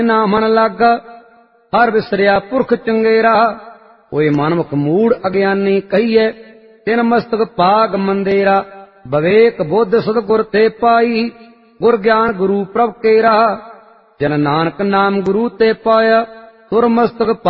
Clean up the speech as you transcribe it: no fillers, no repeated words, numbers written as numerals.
ਨਾ ਮਨ ਲਾਗਾ ਹਰ ਵਿਸਰਿਆ ਪੁਰਖ ਚੰਗੇਰਾ। ਹੋਏ ਮਨਮੁਖ ਮੂੜ ਅਗਿਆਨੀ ਕਹੀਏ ਤਿਨ ਮਸਤਕ ਭਾਗ ਮੰਦੇਰਾ। ਵਿਵੇਕ ਬੁੱਧ ਸਤਿਗੁਰ ਤੇ ਪਾਈ ਗੁਰ ਗਿਆਨ ਗੁਰੂ ਪ੍ਰਭ ਕੇਰਾ। ਜਨ ਨਾਨਕ ਨਾਮ ਗੁਰੂ ਤੇ ਪਾਇਆ ਸੁਰ ਮਸਤਕ